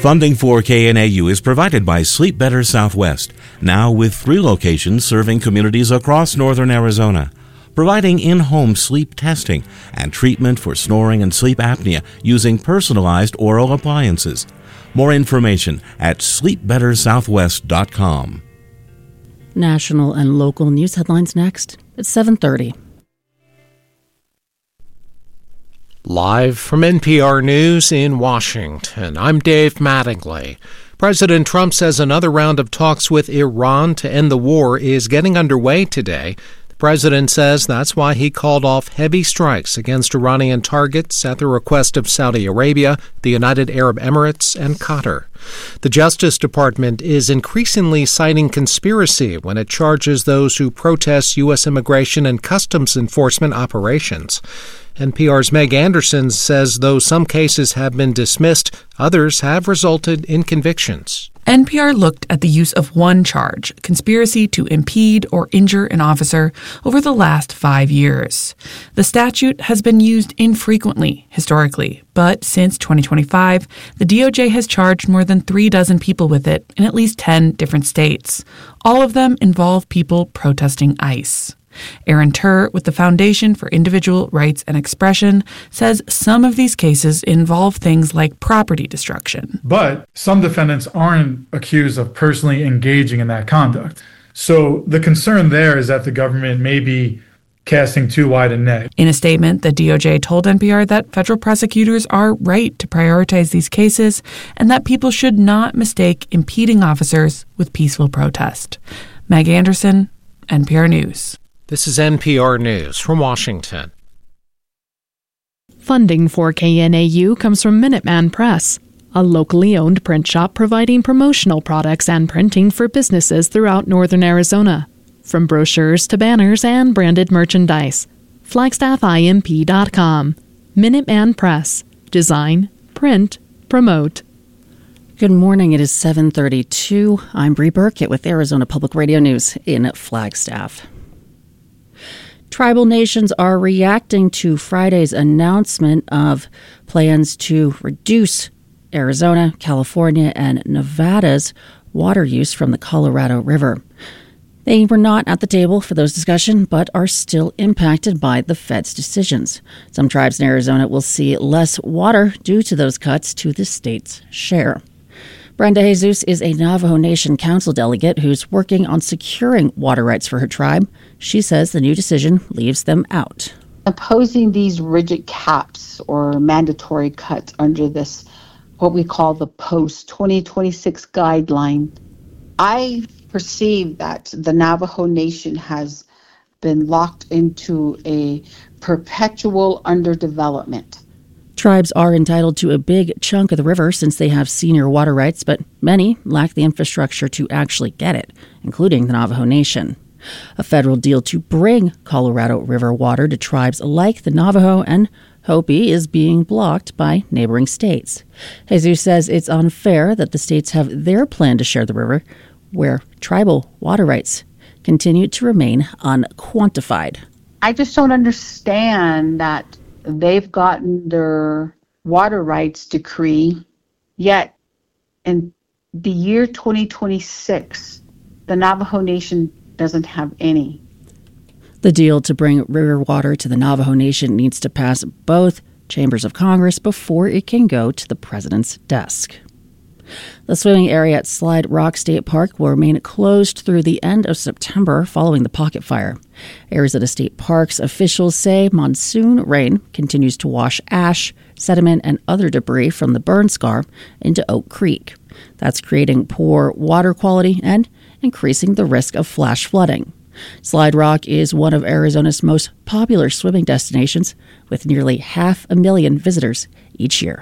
Funding for KNAU is provided by Sleep Better Southwest, now with 3 locations serving communities across northern Arizona, providing in-home sleep testing and treatment for snoring and sleep apnea using personalized oral appliances. More information at sleepbettersouthwest.com. National and local news headlines next at 7:30. Live from NPR News in Washington, I'm Dave Mattingly. President Trump says another round of talks with Iran to end the war is getting underway today. The president says that's why he called off heavy strikes against Iranian targets at the request of Saudi Arabia, the United Arab Emirates, and Qatar. The Justice Department is increasingly citing conspiracy when it charges those who protest U.S. immigration and customs enforcement operations. NPR's Meg Anderson says though some cases have been dismissed, others have resulted in convictions. NPR looked at the use of one charge, conspiracy to impede or injure an officer, over the last 5 years. The statute has been used infrequently, historically, but since 2025, the DOJ has charged more than 36 people with it in at least 10 different states. All of them involve people protesting ICE. Aaron Turr with the Foundation for Individual Rights and Expression says some of these cases involve things like property destruction. But some defendants aren't accused of personally engaging in that conduct. So the concern there is that the government may be casting too wide a net. In a statement, the DOJ told NPR that federal prosecutors are right to prioritize these cases and that people should not mistake impeding officers with peaceful protest. Meg Anderson, NPR News. This is NPR News from Washington. Funding for KNAU comes from Minuteman Press, a locally owned print shop providing promotional products and printing for businesses throughout northern Arizona. From brochures to banners and branded merchandise. FlagstaffIMP.com. Minuteman Press. Design, print, promote. Good morning. It is 7:32. I'm Bree Burkett with Arizona Public Radio News in Flagstaff. Tribal nations are reacting to Friday's announcement of plans to reduce Arizona, California, and Nevada's water use from the Colorado River. They were not at the table for those discussions, but are still impacted by the Fed's decisions. Some tribes in Arizona will see less water due to those cuts to the state's share. Brenda Jesus is a Navajo Nation Council delegate who's working on securing water rights for her tribe. She says the new decision leaves them out. Opposing these rigid caps or mandatory cuts under this, what we call the post-2026 guideline, I perceive that the Navajo Nation has been locked into a perpetual underdevelopment. Tribes are entitled to a big chunk of the river since they have senior water rights, but many lack the infrastructure to actually get it, including the Navajo Nation. A federal deal to bring Colorado River water to tribes like the Navajo and Hopi is being blocked by neighboring states. Jesus says it's unfair that the states have their plan to share the river, where tribal water rights continue to remain unquantified. I just don't understand that they've gotten their water rights decree, yet in the year 2026, the Navajo Nation doesn't have any. The deal to bring river water to the Navajo Nation needs to pass both chambers of Congress before it can go to the president's desk. The swimming area at Slide Rock State Park will remain closed through the end of September following the Pocket Fire. Arizona State Parks officials say monsoon rain continues to wash ash, sediment, and other debris from the burn scar into Oak Creek. That's creating poor water quality and increasing the risk of flash flooding. Slide Rock is one of Arizona's most popular swimming destinations, with nearly 500,000 visitors each year.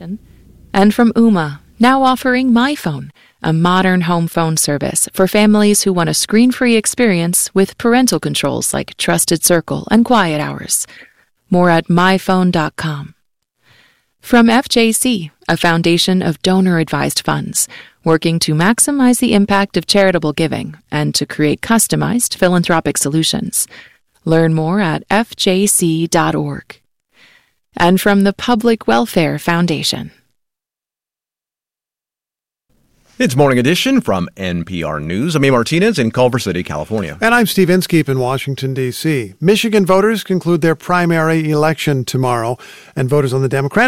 And from Ooma, now offering MyPhone, a modern home phone service for families who want a screen-free experience with parental controls like Trusted Circle and Quiet Hours. More at myphone.com. From FJC, a foundation of donor-advised funds, working to maximize the impact of charitable giving and to create customized philanthropic solutions. Learn more at fjc.org. And from the Public Welfare Foundation. It's Morning Edition from NPR News. I'm A. Martinez in Culver City, California. And I'm Steve Inskeep in Washington, D.C. Michigan voters conclude their primary election tomorrow, and voters on the Democratic